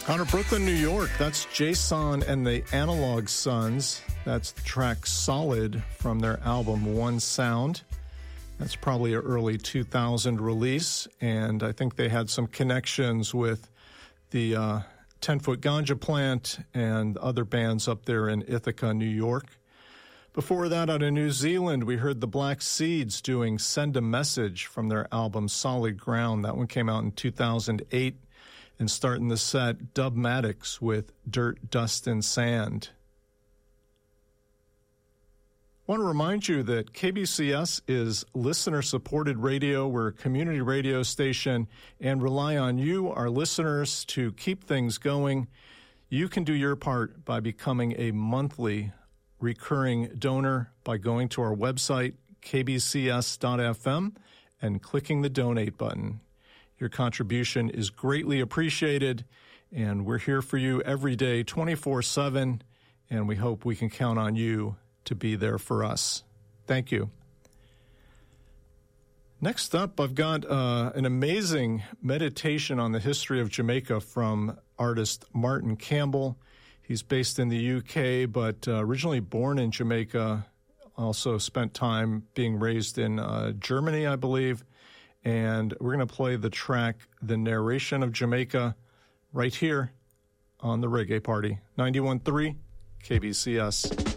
Out of Brooklyn, New York, that's Jason and the Analog Sons. That's the track Solid from their album One Sound. That's probably an early 2000 release, and I think they had some connections with the 10-Foot Ganja Plant and other bands up there in Ithaca, New York. Before that, out of New Zealand, we heard the Black Seeds doing Send a Message from their album Solid Ground. That one came out in 2008. And starting the set, Dubmatics with Dirt, Dust, and Sand. I want to remind you that KBCS is listener-supported radio. We're a community radio station and rely on you, our listeners, to keep things going. You can do your part by becoming a monthly recurring donor by going to our website, kbcs.fm, and clicking the donate button. Your contribution is greatly appreciated, and we're here for you every day, 24/7, and we hope we can count on you to be there for us. Thank you. Next up, I've got an amazing meditation on the history of Jamaica from artist Martin Campbell. He's based in the UK, but originally born in Jamaica, also spent time being raised in Germany, I believe. And we're going to play the track, The Narration of Jamaica, right here on the Reggae Party, 91.3 KBCS.